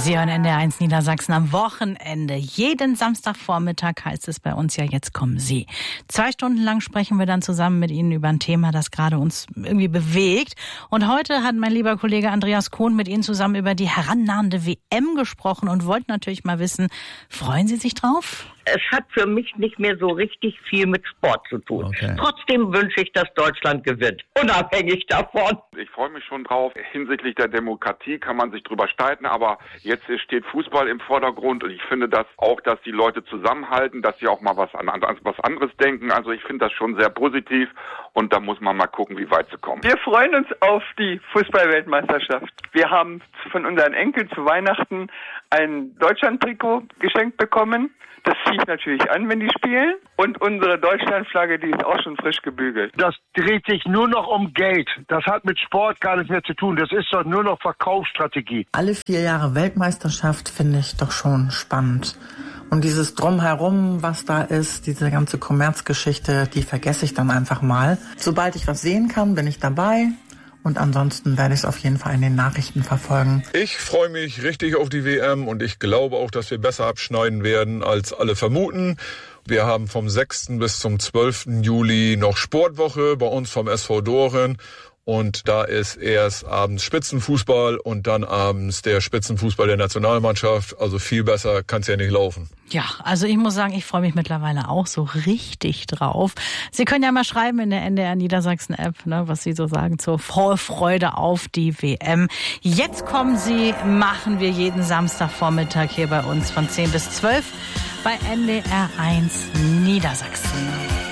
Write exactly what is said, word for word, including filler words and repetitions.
Sie hören N D R eins Niedersachsen am Wochenende. Jeden Samstagvormittag heißt es bei uns ja, jetzt kommen Sie. Zwei Stunden lang sprechen wir dann zusammen mit Ihnen über ein Thema, das gerade uns irgendwie bewegt. Und heute hat mein lieber Kollege Andreas Kohn mit Ihnen zusammen über die herannahende W M gesprochen und wollte natürlich mal wissen, freuen Sie sich drauf? Es hat für mich nicht mehr so richtig viel mit Sport zu tun. Okay. Trotzdem wünsche ich, dass Deutschland gewinnt, unabhängig davon. Ich freue mich schon drauf. Hinsichtlich der Demokratie kann man sich drüber streiten, aber jetzt steht Fußball im Vordergrund und ich finde das auch, dass die Leute zusammenhalten, dass sie auch mal was, an, was anderes denken. Also ich finde das schon sehr positiv und da muss man mal gucken, wie weit sie kommen. Wir freuen uns auf die Fußball-Weltmeisterschaft. Wir haben von unseren Enkeln zu Weihnachten ein Deutschland-Trikot geschenkt bekommen. Das ziehe ich natürlich an, wenn die spielen. Und unsere Deutschlandflagge, die ist auch schon frisch gebügelt. Das dreht sich nur noch um Geld. Das hat mit Sport gar nichts mehr zu tun. Das ist doch nur noch Verkaufsstrategie. Alle vier Jahre Weltmeisterschaft finde ich doch schon spannend. Und dieses Drumherum, was da ist, diese ganze Kommerzgeschichte, die vergesse ich dann einfach mal. Sobald ich was sehen kann, bin ich dabei. Und ansonsten werde ich es auf jeden Fall in den Nachrichten verfolgen. Ich freue mich richtig auf die W M und ich glaube auch, dass wir besser abschneiden werden, als alle vermuten. Wir haben vom sechsten bis zum zwölften Juli noch Sportwoche bei uns vom S V Doren. Und da ist erst abends Spitzenfußball und dann abends der Spitzenfußball der Nationalmannschaft. Also viel besser kann es ja nicht laufen. Ja, also ich muss sagen, ich freue mich mittlerweile auch so richtig drauf. Sie können ja mal schreiben in der N D R Niedersachsen App, ne, was Sie so sagen zur Vorfreude auf die W M. Jetzt kommen Sie, machen wir jeden Samstagvormittag hier bei uns von zehn bis zwölf bei N D R eins Niedersachsen.